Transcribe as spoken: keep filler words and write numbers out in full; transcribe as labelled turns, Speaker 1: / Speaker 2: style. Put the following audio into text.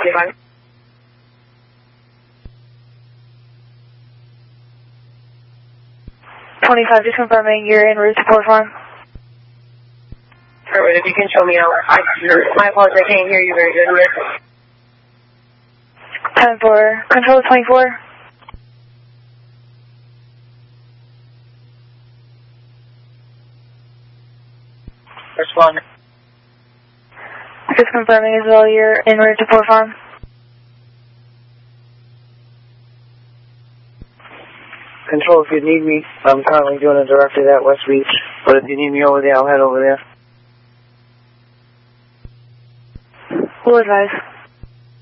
Speaker 1: twenty-five.
Speaker 2: twenty-five, just confirming you're en route to Port Farm.
Speaker 1: Alright, if you can show me out. I, my apologies, I can't hear you very good here.
Speaker 2: Time for control twenty-four.
Speaker 1: Respond.
Speaker 2: Just confirming as well you're en route to Port Farm.
Speaker 3: Control, if you need me, I'm currently doing it directly at West Beach, but if you need me over there, I'll head over there.
Speaker 2: We'll advise.